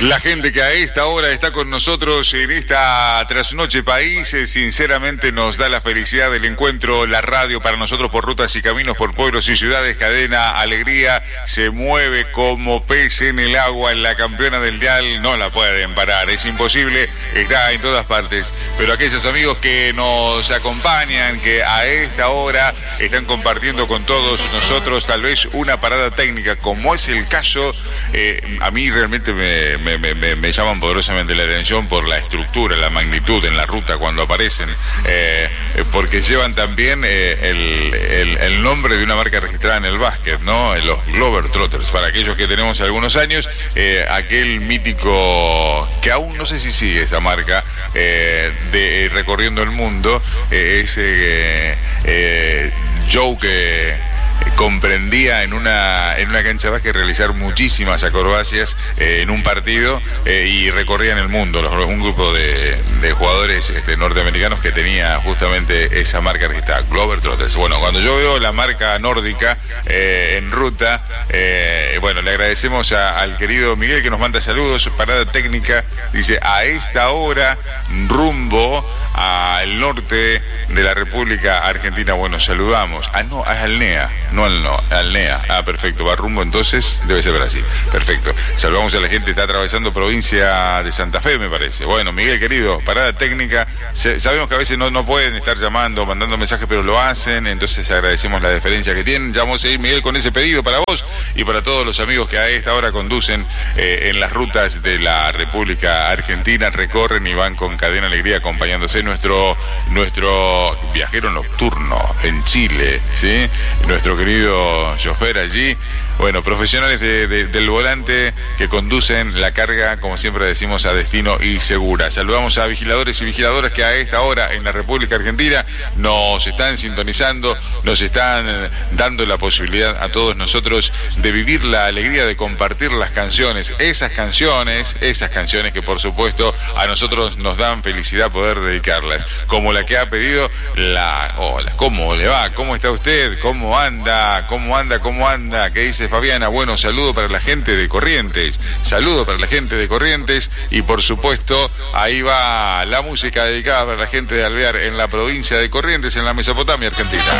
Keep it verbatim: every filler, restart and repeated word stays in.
La gente que a esta hora está con nosotros en esta trasnoche país, eh, sinceramente nos da la felicidad del encuentro. La radio para nosotros por rutas y caminos, por pueblos y ciudades, Cadena Alegría se mueve como pez en el agua. En la campeona del dial no la pueden parar, es imposible, está en todas partes. Pero aquellos amigos que nos acompañan, que a esta hora están compartiendo con todos nosotros tal vez una parada técnica, como es el caso, eh, a mí realmente me, me Me, me, me llaman poderosamente la atención por la estructura, la magnitud en la ruta cuando aparecen, eh, porque llevan también eh, el, el, el nombre de una marca registrada en el básquet, ¿no? Los Globetrotters, para aquellos que tenemos algunos años, eh, aquel mítico, que aún no sé si sigue esa marca, eh, de recorriendo el mundo, eh, ese eh, Joe que comprendía en una en una cancha de básquet realizar muchísimas acrobacias eh, en un partido eh, y recorrían el mundo, los, un grupo de, de jugadores este, norteamericanos que tenía justamente esa marca registrada, Globetrotters. Bueno, cuando yo veo la marca nórdica eh, en ruta, eh, bueno, le agradecemos a, al querido Miguel que nos manda saludos, parada técnica, dice, a esta hora rumbo al norte de la República Argentina. Bueno, saludamos, ah no, a Alnea, no al no, al Nea. Ah, perfecto, va rumbo entonces, debe ser Brasil. Perfecto. Saludamos a la gente que está atravesando provincia de Santa Fe, me parece. Bueno, Miguel querido, parada técnica. Sabemos que a veces no, no pueden estar llamando, mandando mensajes, pero lo hacen, entonces agradecemos la deferencia que tienen. Ya vamos a ir, Miguel, con ese pedido para vos y para todos los amigos que a esta hora conducen eh, en las rutas de la República Argentina, recorren y van con Cadena Alegría acompañándose. Nuestro, nuestro viajero nocturno en Chile, ¿sí? Nuestro querido chofer allí, bueno, profesionales de, de, del volante que conducen la carga, como siempre decimos, a destino y segura. Saludamos a vigiladores y vigiladoras que a esta hora en la República Argentina nos están sintonizando, nos están dando la posibilidad a todos nosotros de vivir la alegría de compartir las canciones, esas canciones, esas canciones que por supuesto a nosotros nos dan felicidad poder dedicarlas, como la que ha pedido la... Hola, ¿cómo le va? ¿Cómo está usted? ¿Cómo anda? ¿Cómo anda? ¿Cómo anda? ¿Qué dice Fabiana? Bueno, saludo para la gente de Corrientes, saludo para la gente de Corrientes y por supuesto ahí va la música dedicada para la gente de Alvear en la provincia de Corrientes, en la Mesopotamia Argentina.